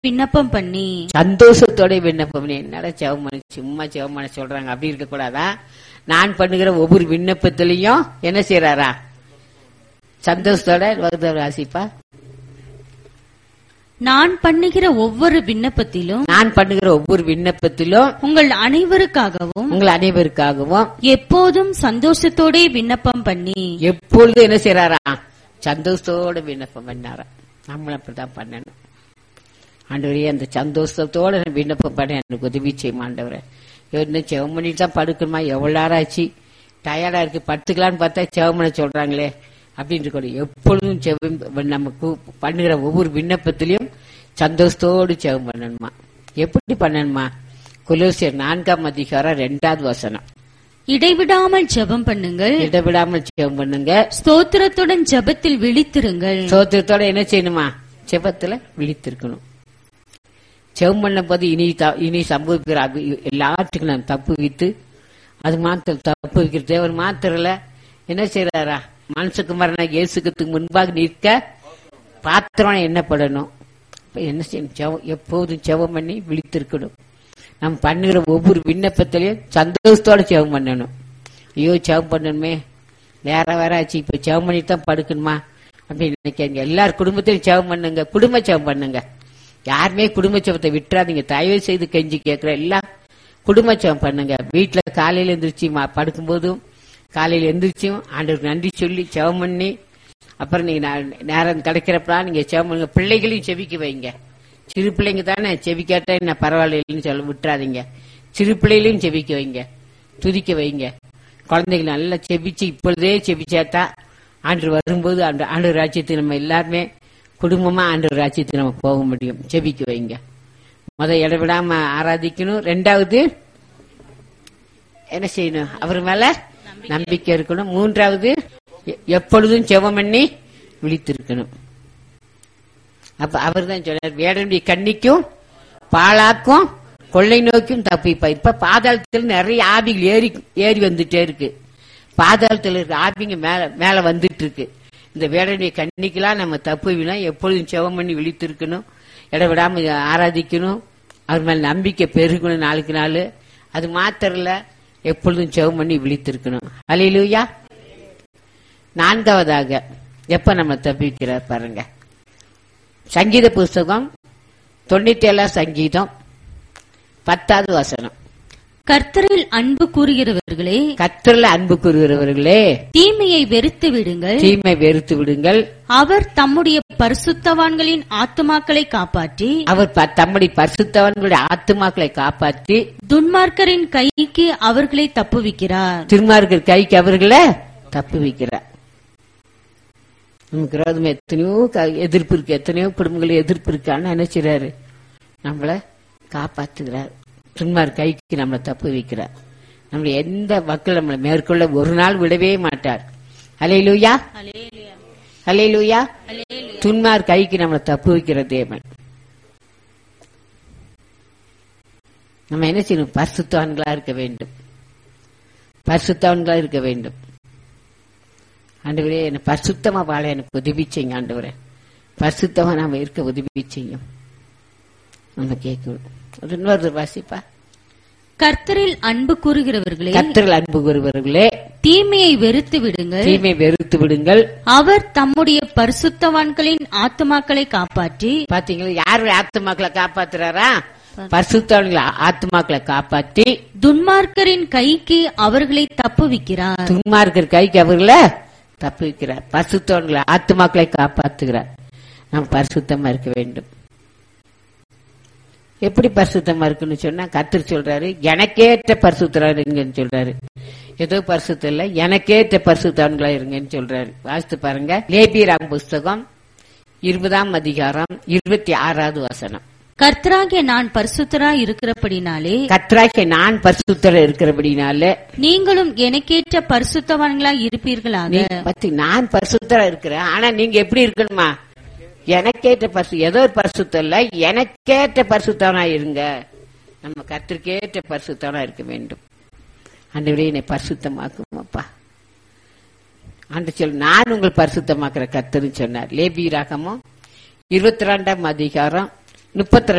விண்ணப்பம் பண்ணி. சந்தோஷத்தோட விண்ணப்பம் பண்ணி. என்னடா ஜெபம் பண்ண சும்மா ஜெபம் பண்ண சொல்றாங்க, அப்படி இருக்க கூடாதா? நான் பண்ணுகிற ஒவ்வொரு விண்ணப்பத்திலையும் என்ன செய்யறாரா? சந்தோஷத்தோட வாசிப்பா. நான் பண்ணுகிற ஒவ்வொரு விண்ணப்பத்திலும் உங்கள் அனைவருக்காகவும் எப்போதும் சந்தோஷத்தோட விண்ணப்பம் பண்ணி. எப்பொழுதும் என்ன செய்யறாரா? சந்தோஷத்தோட விண்ணப்பம் பண்ணாரா? நம்மளும் அப்படிதான் பண்ணணும். ஆண்டவரே, அந்த சந்தோஷத்தோட விண்ணப்பம் பண்ண எனக்கு உதவி செய்யும் ஆண்டவரே. இன்னும் செவம் பண்ணிட்டு தான் படுக்கணுமா? எவ்வளவு நேரம் ஆச்சு, டயர்டா இருக்கு, படுத்துக்கலான்னு பார்த்தா செவம் பண்ண சொல்றாங்களே அப்படின்னு கூட. எப்பொழுதும் செவம் நமக்கு பண்ணுகிற ஒவ்வொரு விண்ணப்பத்திலையும் சந்தோஷத்தோடு செவம் பண்ணணுமா? எப்படி பண்ணணுமா? கொலோசியர் 4:2 இடைவிடாமல் ஜெபம் பண்ணுங்கள். ஸ்தோத்திரத்துடன் ஜெபத்தில் விழித்திருங்கள். ஸ்தோத்திரத்தோட என்ன செய்யணுமா? ஜெபத்துல விழித்திருக்கணும். ஜெபம் பண்ண போது இனி சம்பவிக்கிற எல்லாத்துக்கும் நான் தப்பு வைத்து அது மாத்திரம் தப்பு வைக்கிற தேவன் மாத்திரல என்ன செய்யறாரா? மனுஷகுமாரனா இயேசுக்கு முன்பாக நிற்க பாத்திரம் என்னப்படணும். என்ன செய்யணும்? எப்போதும் ஜெபம் பண்ணி விழித்திருக்கணும். நம்ம பண்ணுகிற ஒவ்வொரு விண்ணப்பத்திலையும் சந்தோஷத்தோட ஜெபம் பண்ணணும். ஐயோ ஜெபம் பண்ணணுமே, வேற ஆச்சு, இப்ப ஜெபம் பண்ணிட்டு தான் படுக்கணுமா அப்படின்னு நினைக்காங்க. எல்லாரும் குடும்பத்திலும் ஜெபம் பண்ணுங்க, குடும்ப ஜெபம் பண்ணுங்க. யாருமே குடும்ப ஜெபத்தை விட்டுறாதீங்க. தயவு செய்து கெஞ்சி கேட்கிற எல்லாம் குடும்ப ஜெபம் பண்ணுங்க. வீட்டுல காலையில எந்திரிச்சு படுக்கும் போதும் காலையில எந்திரிச்சும் ஆண்டவருக்கு நன்றி சொல்லி ஜெபம் பண்ணி, அப்புறம் நீங்க நேரம் கிடைக்கிறப்ப நீங்க ஜெபம் பண்ணுங்க. பிள்ளைகளையும் செவிக்க வைங்க. சிறு பிள்ளைங்க தானே, செவிக்காட்டா என்ன பரவாயில்லைன்னு சொல்ல விட்டுறாதீங்க. சிறு பிள்ளைகளையும் செவிக்க வைங்க, துதிக்க வைங்க. குழந்தைகள் நல்லா செவிச்சு இப்பொழுதே செவிச்சாத்தா ஆண்டு வரும்போது ஆண்டு ராஜ்யத்துக்கு நம்ம எல்லாருமே குடும்பமா ஆண்டு ராஜ்யத்துக்கு நம்ம போக முடியும். செவிக்க வைங்க. இடைவிடாம ஆராதிக்கணும். 2வது என்ன செய்யணும்? அவர் மேல நம்பிக்கை இருக்கணும். 3வது எப்பொழுதும் ஜெபம் பண்ணி விழித்திருக்கணும். அப்ப அவர் தான் சொன்னார், வேடனுடைய கண்ணிக்கும் பாழாக்கும் கொள்ளை நோக்கியும் தப்பிப்பா. இப்ப பாதாளத்தில் நிறைய ஆவிகள் ஏறி வந்துட்டே இருக்கு. பாதாளத்தில் இருக்க ஆவிங்க மேல வந்துட்டு இருக்கு. இந்த வேடனுடைய கண்ணிக்கெல்லாம் நம்ம தப்புவினா எப்பொழுதும் ஜெபம் பண்ணி விழித்திருக்கணும். இடைவிடாம ஆராதிக்கணும். அவர் மேல நம்பிக்கை பெருகணும் நாளுக்கு நாள். அது மாத்திரம் இல்ல, எப்பொழுதும் ஜெபம் பண்ணி விழித்திருக்கணும். அல்லேலூயா. 4வதாக எப்ப நம்ம தப்பிக்கிறார் பாருங்க. சங்கீத புஸ்தகம் 97 சங்கீதம் 10 கர்த்தரில் அன்பு கூறுகிறவர்களே, தீமையை வெறுத்து விடுங்கள். அவர் தம்முடைய பரிசுத்தவான்களின் ஆத்துமாக்களை காப்பாற்றி துன்மார்க்கரின் கைக்கு அவர்களை தப்புவிக்கிறார். துன்மார்க்கர் கைக்கு அவர்களை தப்புவிக்கிறார். நமக்கு விரோதம் எத்தனையோ எதிர்ப்பு இருக்கு, எத்தனையோ குடும்பங்கள் எதிர்ப்பு இருக்கு. ஆனா என்ன செய்றாரு? நம்மள காப்பாத்துகிறார். துன்மார் கைக்கு நம்மளை தப்பு வைக்கிறார். நம்மள எந்த மக்கள் நம்மளை மேற்கொள்ள ஒரு நாள் விடவே மாட்டார். அல்லேலூயா, அல்லேலூயா. துன்மார் கைக்கு நம்மளை தப்பு வைக்கிற தேவன். நம்ம என்ன செய்யணும்? பரிசுத்தவான்களா இருக்க வேண்டும். பரிசுத்தவான்களா இருக்க வேண்டும். ஆண்டவரே, என்ன பரிசுத்தமா வாழ எனக்கு உதவி செய்யுங்க. ஆண்டவரே, பரிசுத்தமா நாம இருக்க உதவி செய்யும். நம்ம கேட்கணும். இன்னொரு வாசிப்பா. கர்த்தரில் அன்பு கூறுகிறவர்களே, தீமையை வெறுத்து விடுங்கள். அவர் தம்முடைய பரிசுத்தவான்களின் ஆத்துமாக்களை காப்பாற்றி. பாத்தீங்களா? யாருடைய ஆத்துமாக்களை காப்பாத்துறாரா? பரிசுத்தவான்களை ஆத்துமாக்களை காப்பாற்றி துன்மார்க்கரின் கைக்கு அவர்களை தப்புவிக்கிறார். துன்மார்க்கர் கைக்கு அவர்களை தப்புவிக்கிறார். பரிசுத்தவான்களை ஆத்துமாக்களை காப்பாற்றுகிறார். நாம் பரிசுத்தமா இருக்க வேண்டும். எப்படி பரிசுத்தமா இருக்குன்னு சொன்னா, கர்த்தர் சொல்றாரு, எனக்கேற்ற பரிசுத்தரா இருங்கன்னு சொல்றாரு. ஏதோ பரிசுத்தம் இல்ல, எனக்கேற்ற பரிசுத்தவான்களா இருங்கன்னு சொல்றாரு. வாசித்து பாருங்க. லேபியராம் புஸ்தகம் 20:26. கர்த்தராகிய நான் பரிசுத்தரா இருக்கிறபடினாலே நீங்களும் எனக்கேற்ற பரிசுத்தவான்களா இருப்பீர்களாக. நான் பரிசுத்தரா இருக்கிறேன், ஆனா நீங்க எப்படி இருக்கணுமா? எனக்கேற்ற ஏதோ ஒரு பரிசுத்தம் இல்ல, எனக்கேற்ற பரிசுத்தவனா இருங்க. நம்ம கர்த்தருக்கேற்ற பரிசுத்தவனா இருக்க வேண்டும். ஆண்டவரே, என்னை பரிசுத்தமாக்குமாப்பா. ஆண்டு சொல், நான் உங்கள் பரிசுத்தமாக்குற கர்த்தர்னு சொன்னார். லேவியராகமம் 22 32